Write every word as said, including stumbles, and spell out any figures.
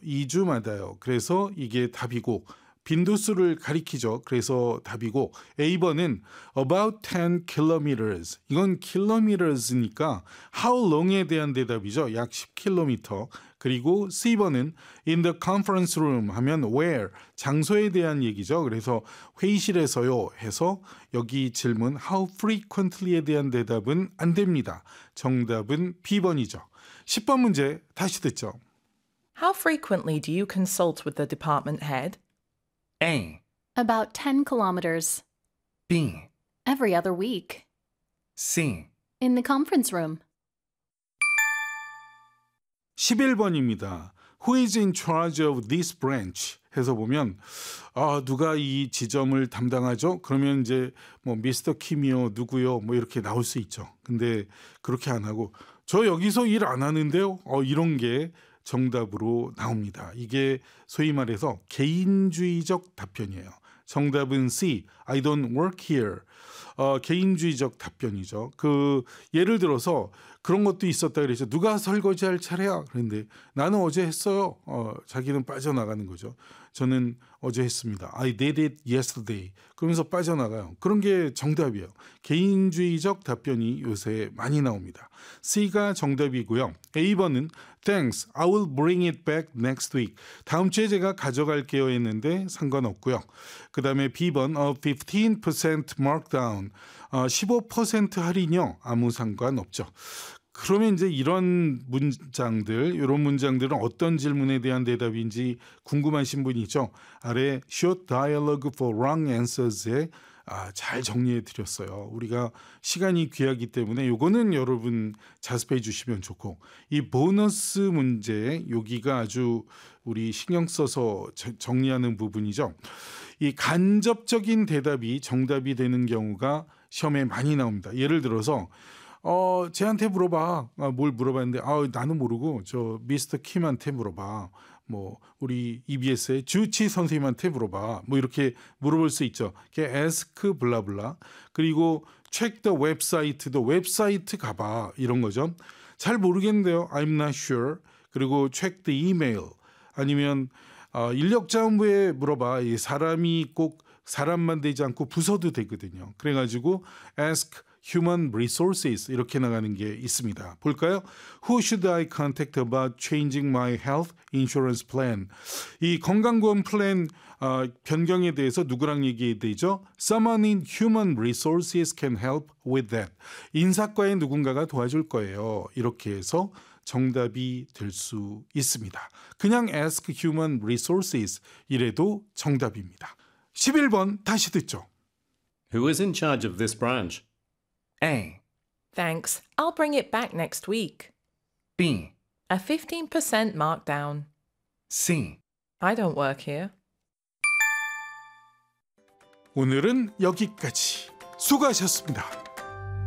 이 주마다요. 그래서 이게 답이고 빈도수를 가리키죠. 그래서 답이고 A번은 about ten kilometers. 이건 kilometers니까 how long에 대한 대답이죠. 약 십 킬로미터. 그리고 C번은 in the conference room 하면 where, 장소에 대한 얘기죠. 그래서 회의실에서요 해서 여기 질문 how frequently에 대한 대답은 안 됩니다. 정답은 B번이죠. 십 번 문제 다시 듣죠. How frequently do you consult with the department head? A. About ten kilometers. B. Every other week. C. In the conference room. 십일 번입니다. Who is in charge of this branch? 해서 보면 아, 누가 이 지점을 담당하죠? 그러면 이제 뭐 미스터 킴이요, 누구요, 뭐 이렇게 나올 수 있죠. 근데 그렇게 안 하고 저 여기서 일 안 하는데요. 어, 이런 게 정답으로 나옵니다. 이게 소위 말해서 개인주의적 답변이에요. 정답은 C. I don't work here. 어, 개인주의적 답변이죠. 그 예를 들어서 그런 것도 있었다 그랬죠. 누가 설거지할 차례야? 그런데 나는 어제 했어요. 어, 자기는 빠져나가는 거죠. 저는 어제 했습니다. I did it yesterday. 그러면서 빠져나가요. 그런 게 정답이에요. 개인주의적 답변이 요새 많이 나옵니다. C가 정답이고요. A번은 Thanks, I will bring it back next week. 다음 주에 제가 가져갈게요 했는데 상관없고요. 그 다음에 B번 어, fifteen percent markdown. 어, 십오 퍼센트 할인요. 아무 상관없죠. 그러면 이제 이런 문장들, 이런 문장들은 어떤 질문에 대한 대답인지 궁금하신 분이 있죠. 아래 short dialogue for wrong answers에 아, 잘 정리해 드렸어요. 우리가 시간이 귀하기 때문에 요거는 여러분 자습해 주시면 좋고 이 보너스 문제 여기가 아주 우리 신경 써서 정리하는 부분이죠. 이 간접적인 대답이 정답이 되는 경우가 시험에 많이 나옵니다. 예를 들어서 어, 쟤한테 물어봐. 아, 뭘 물어봤는데 아, 나는 모르고 저 미스터 킴한테 물어봐. 뭐 우리 이비에스의 주치 선생님한테 물어봐. 뭐 이렇게 물어볼 수 있죠. ask 블라블라. 그리고 check the website도 웹사이트 가봐. 이런 거죠. 잘 모르겠는데요. I'm not sure. 그리고 check the email. 아니면 어, 인력자원부에 물어봐. 이 사람이 꼭 사람만 되지 않고 부서도 되거든요. 그래가지고 ask Human Resources 이렇게 나가는 게 있습니다. 볼까요? Who should I contact about changing my health insurance plan? 이 건강보험 플랜 어, 변경에 대해서 누구랑 얘기해야 되죠? Someone in Human Resources can help with that. 인사과에 누군가가 도와줄 거예요. 이렇게 해서 정답이 될 수 있습니다. 그냥 ask Human Resources 이래도 정답입니다. 십일 번 다시 듣죠. Who is in charge of this branch? A. Thanks, I'll bring it back next week. B. A fifteen percent markdown. C. I don't work here. 오늘은 여기까지. 수고하셨습니다.